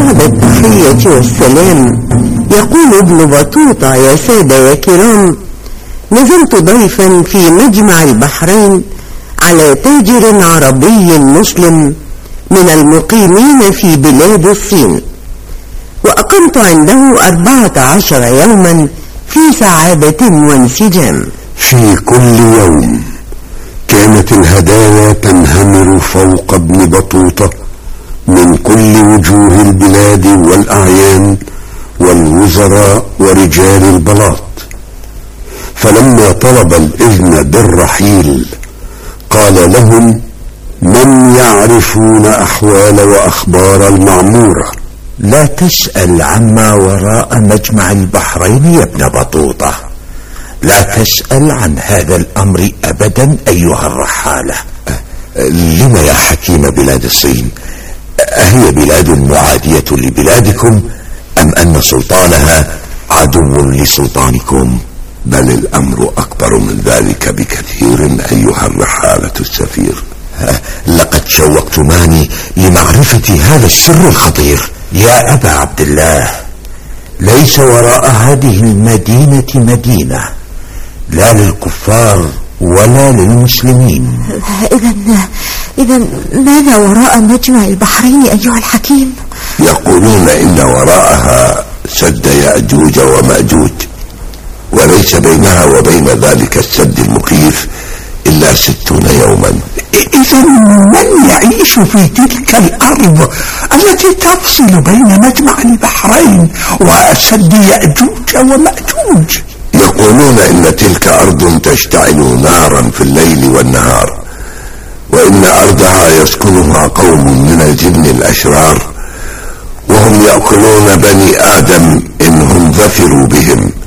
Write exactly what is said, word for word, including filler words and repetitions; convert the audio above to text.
وبعد التحية والسلام يقول ابن بطوطة: يا سادة يا كرام، نزلت ضيفا في مجمع البحرين على تاجر عربي مسلم من المقيمين في بلاد الصين، وأقمت عنده أربعة عشر يوما في سعادة وانسجام. في كل يوم كانت الهدايا تنهمر فوق ابن بطوطة من كل وجوه البلاد والأعيان والوزراء ورجال البلاط. فلما طلب الإذن بالرحيل قال لهم: من يعرفون أحوال وأخبار المعمورة؟ لا تسأل عما وراء مجمع البحرين يا ابن بطوطة، لا تسأل عن هذا الأمر أبدا أيها الرحالة. لما يا حكيم بلاد الصين؟ أهي بلاد معادية لبلادكم أم أن سلطانها عدو لسلطانكم؟ بل الأمر أكبر من ذلك بكثير أيها الرحالة السفير. لقد شوقتماني لمعرفة هذا السر الخطير. يا أبا عبد الله، ليس وراء هذه المدينة مدينة، لا للكفار ولا للمسلمين. إذا إذا ماذا وراء مجمع البحرين أيها الحكيم؟ يقولون إن وراءها سد يأجوج ومأجوج، وليس بينها وبين ذلك السد المخيف إلا ستون يوما. إذا من يعيش في تلك الأرض التي تفصل بين مجمع البحرين وسد يأجوج ومأجوج؟ يقولون إن تلك أرض تشتعل نارا في الليل والنهار، وإن أرضها يسكنها قوم من الجن الأشرار، وهم يأكلون بني آدم إنهم ظفروا بهم،